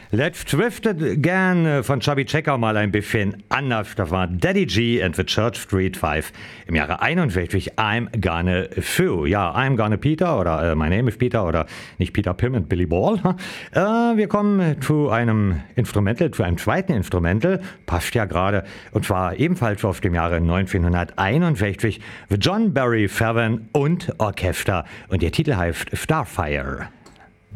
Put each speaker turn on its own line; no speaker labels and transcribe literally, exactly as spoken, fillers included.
Let's drifted gern von Chubby Checker mal ein bisschen anders. Das war Daddy G and the Church Street Five im Jahre einundsechzig. I'm Gonna Foo. Ja, I'm Gonna Peter oder äh, My Name is Peter oder nicht Peter Pim und Billy Ball. Äh, wir kommen zu einem Instrumental, zu einem zweiten Instrumental. Passt ja gerade. Und zwar ebenfalls aus dem Jahre neunzehnhunderteinundsechzig. The John Barry Ferven und Orchester. Und der Titel heißt Starfire.